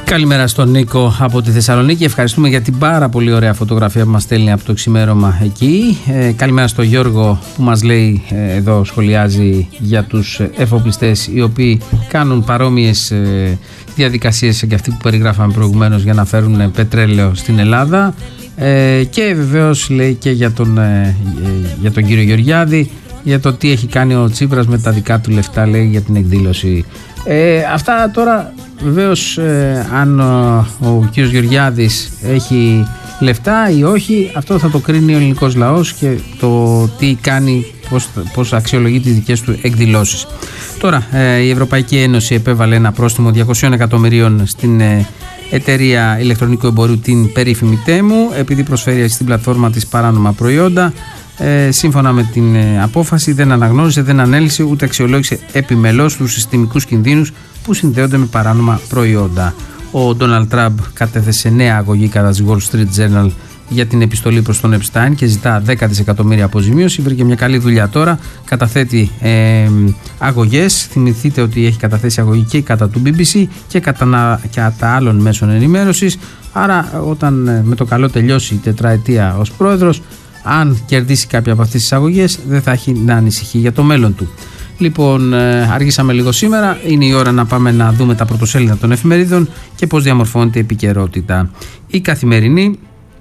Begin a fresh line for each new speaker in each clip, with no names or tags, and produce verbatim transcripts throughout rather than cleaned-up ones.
Καλημέρα στον Νίκο από τη Θεσσαλονίκη. Ευχαριστούμε για την πάρα πολύ ωραία φωτογραφία που μας στέλνει από το ξημέρωμα εκεί. Ε, καλημέρα στον Γιώργο που μας λέει, ε, εδώ σχολιάζει για τους εφοπλιστές οι οποίοι κάνουν παρόμοιες ε, διαδικασίες και αυτή που περιγράφαμε προηγουμένως για να φέρουν πετρέλαιο στην Ελλάδα. Ε, και βεβαίως λέει και για τον, ε, για τον κύριο Γεωργιάδη, για το τι έχει κάνει ο Τσίπρας με τα δικά του λεφτά, λέει, για την εκδήλωση. Ε, αυτά τώρα βεβαίως, ε, αν ο, ο κύριος Γεωργιάδης έχει λεφτά ή όχι, αυτό θα το κρίνει ο ελληνικός λαός και το τι κάνει, πώς, πώς αξιολογεί τις δικές του εκδηλώσεις. Τώρα ε, η Ευρωπαϊκή Ένωση επέβαλε ένα πρόστιμο διακόσια εκατομμυρίων στην ε, εταιρεία ηλεκτρονικού εμπορίου, την περίφημη Τέμου, επειδή προσφέρει στην πλατφόρμα της παράνομα προϊόντα. Ε, σύμφωνα με την ε, απόφαση, δεν αναγνώρισε, δεν ανέλησε ούτε αξιολόγησε επιμελώς τους συστημικούς κινδύνους που συνδέονται με παράνομα προϊόντα. Ο Ντόναλντ Τραμπ κατέθεσε νέα αγωγή κατά της Wall Street Journal για την επιστολή προς τον Epstein και ζητά δέκα δισεκατομμύρια αποζημίωση. Βρήκε μια καλή δουλειά τώρα. Καταθέτει ε, αγωγές. Θυμηθείτε ότι έχει καταθέσει αγωγή και κατά του μπι μπι σι και κατά, κατά άλλων μέσων ενημέρωσης. Άρα, όταν ε, με το καλό τελειώσει η τετραετία ως πρόεδρος, αν κερδίσει κάποια από αυτές τις αγωγές, δεν θα έχει να ανησυχεί για το μέλλον του. Λοιπόν, αργήσαμε λίγο σήμερα. Είναι η ώρα να πάμε να δούμε τα πρωτοσέλιδα των εφημερίδων και πώς διαμορφώνεται η επικαιρότητα. Η Καθημερινή.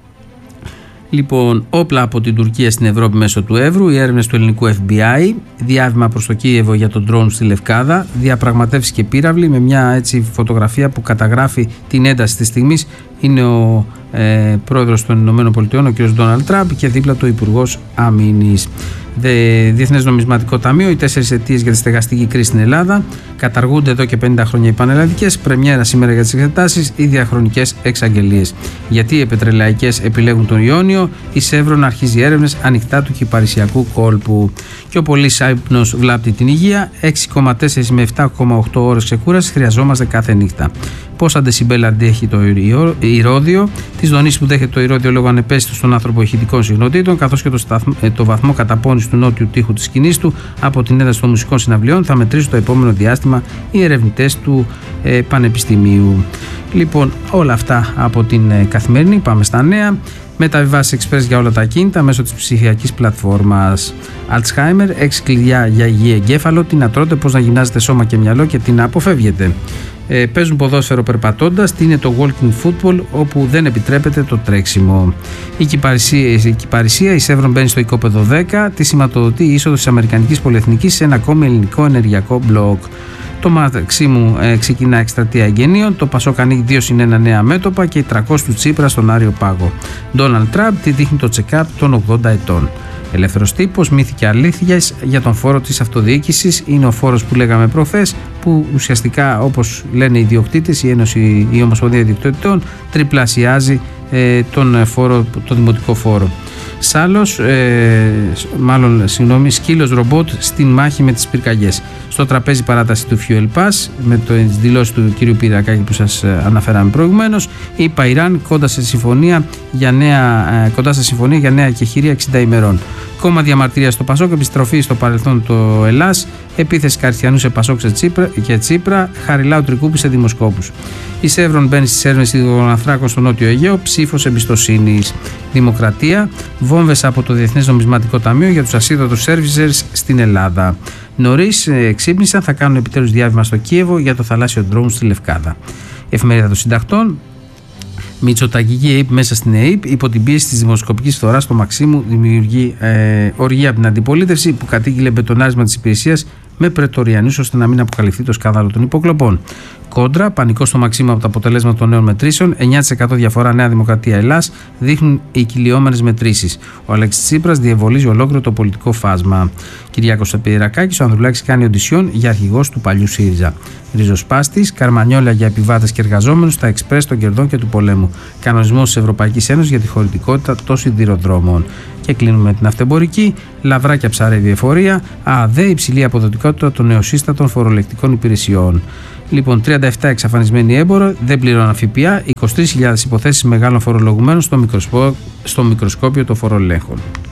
Λοιπόν, όπλα από την Τουρκία στην Ευρώπη μέσω του Εύρου, οι έρευνες του ελληνικού εφ μπι άι, διάβημα προς το Κίεβο για τον ντρόουν στη Λευκάδα, διαπραγματεύσεις και πύραυλοι, με μια έτσι φωτογραφία που καταγράφει την ένταση της στιγμής. Είναι ο ε, πρόεδρος των Ηνωμένων Πολιτειών, ο κ. Ντόναλντ Τραμπ, και δίπλα του Υπουργός Αμήνης. Διεθνές Νομισματικό Ταμείο, οι τέσσερις αιτίες για τη στεγαστική κρίση στην Ελλάδα. Καταργούνται εδώ και πενήντα χρόνια οι πανελλαδικές. Πρεμιέρα σήμερα για τις εξετάσεις, οι διαχρονικές εξαγγελίες. Γιατί οι πετρελαϊκές επιλέγουν τον Ιόνιο, η Σεύρον αρχίζει έρευνες ανοιχτά του κυπαρισιακού κόλπου. Και ο πολύς ύπνος βλάπτει την υγεία. έξι κόμμα τέσσερα με επτά κόμμα οκτώ ώρες ξεκούρασης χρειαζόμαστε κάθε νύχτα. Πόσα ντεσιμπέλ αντέχει το ηρώδιο, τις δονήσεις που δέχεται το ηρώδιο λόγω ανεπαίσθητου στον άνθρωπο ηχητικών συχνοτήτων, καθώς και το, σταθμ, το βαθμό καταπώνησης του νότιου τοίχου της σκηνής του από την ένταση των μουσικών συναυλιών, θα μετρήσουν το επόμενο διάστημα οι ερευνητές του ε, Πανεπιστημίου. Λοιπόν, όλα αυτά από την ε, Καθημερινή. Πάμε στα νέα. Μεταβιβάσεις εξπρές για όλα τα κίνητα μέσω της ψηφιακής πλατφόρμας. Αλτσχάιμερ, έξι κλειδιά για υγιή εγκέφαλο, τι να τρώτε, πώς να γυμνάζετε σώμα και μυαλό και τι να αποφεύγετε. Ε, παίζουν ποδόσφαιρο περπατώντας, τι είναι το walking football, όπου δεν επιτρέπεται το τρέξιμο. Η κυπαρισία, η, κυπαρισία, η Σεύρον μπαίνει στο οικόπεδο δέκα, τη σηματοδοτεί η είσοδος της Αμερικανικής Πολυεθνικής σε ένα ακόμη ελληνικό ενεργειακό μπλοκ. Το Μαξίμου ε, ξεκινά εκστρατεία εγγενείων, το Πασόκ ανοίγει δύο συν ένα νέα μέτωπα και οι τριακόσιοι του Τσίπρα στον Άριο Πάγο. Ντόναλντ Τραμπ, τι δείχνει το check-up των ογδόντα ετών. Ελεύθερος τύπος, μύθοι και αλήθειες για τον φόρο της αυτοδιοίκησης. Είναι ο φόρος που λέγαμε προχθές, που ουσιαστικά, όπως λένε οι ιδιοκτήτες, η Ένωση, η Ομοσπονδία Ιδιοκτητών, τριπλασιάζει ε, τον, φόρο, τον δημοτικό φόρο. Σάλος, ε, μάλλον συγγνώμη, σκύλος ρομπότ στην μάχη με τις πυρκαγιές. Στο τραπέζι παράταση του Fuel Pass, με τις δηλώσεις του κ. Πυριακάκη που σας αναφέραμε προηγουμένως. Η Παϊράν κοντά σε συμφωνία για νέα, κοντά σε συμφωνία για νέα κεχηρία εξήντα ημερών. Κόμμα διαμαρτυρία στο Πασόκ, επιστροφή στο παρελθόν το Ελλάς, επίθεση Καριστιανού σε Πασόκ σε Τσίπρα, και Τσίπρα, Χαριλάου Τρικούπη σε δημοσκόπους. Η Σεύρον μπαίνει στις έρευνες υδρογοναθράκων στο Νότιο Αιγαίο, ψήφος εμπιστοσύνης. Δημοκρατία, βόμβες από το Διεθνές Νομισματικό Ταμείο για τους ασίδωτους servicers στην Ελλάδα. Νωρίς ξύπνησαν, θα κάνουν επιτέλους διάβημα στο Κίεβο για το θαλάσσιο ντρόουν στη Λευκάδα. Εφημερίδα των Συντακτών. Μητσοτακική ΕΕΠ μέσα στην ΕΕΠ, υπό την πίεση της δημοσκοπικής φθοράς στο Μαξίμου, δημιουργεί ε, οργία από την αντιπολίτευση που κατήγγειλε μπετονάρισμα της υπηρεσίας με πρετοριανούς ώστε να μην αποκαλυφθεί το σκάνδαλο των υποκλοπών. Κόντρα, πανικό στο Μαξίμου από τα αποτελέσματα των νέων μετρήσεων, εννιά τοις εκατό διαφορά Νέα Δημοκρατία Ελλάς, δείχνουν οι κυλιόμενες μετρήσεις. Ο Αλέξης Τσίπρας διευολίζει ολόκληρο το πολιτικό φάσμα. Κυριάκος Πυριακάκης, ο Ανδρουλάκης κάνει οντισιόν για αρχηγός του παλιού ΣΥΡΙΖΑ. Ριζοσπάστης, Καρμανιόλα για επιβάτες και εργαζόμενους στα εξπρές των κερδών και του πολέμου. Κανονισμός της Ευρωπαϊκής Ένωσης για τη χωρητικότητα των σιδηροδρόμων. Και κλείνουμε την αυτεμπορική. Λαβράκια ψαρεύει εφορία. ΑΔΕ, υψηλή αποδοτικότητα των νεοσύστατων φορολεκτικών υπηρεσιών. Λοιπόν, τριάντα επτά εξαφανισμένοι έμπορο, δεν πληρώναν ΦΠΑ, είκοσι τρεις χιλιάδες υποθέσεις μεγάλων φορολογουμένων στο, μικροσκό, στο μικροσκόπιο των φορολέχων.